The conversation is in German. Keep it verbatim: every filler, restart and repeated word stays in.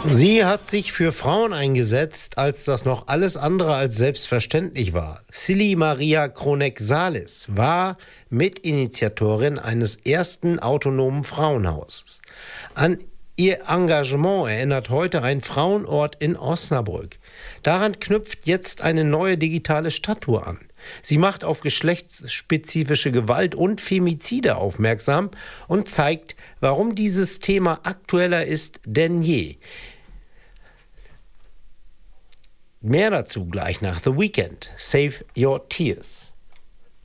Sie hat sich für Frauen eingesetzt, als das noch alles andere als selbstverständlich war. Silly Maria Kronek-Salis war Mitinitiatorin eines ersten autonomen Frauenhauses. An ihr Engagement erinnert heute ein Frauenort in Osnabrück. Daran knüpft jetzt eine neue digitale Statue an. Sie macht auf geschlechtsspezifische Gewalt und Femizide aufmerksam und zeigt, warum dieses Thema aktueller ist denn je. Mehr dazu gleich nach The Weeknd. Save Your Tears.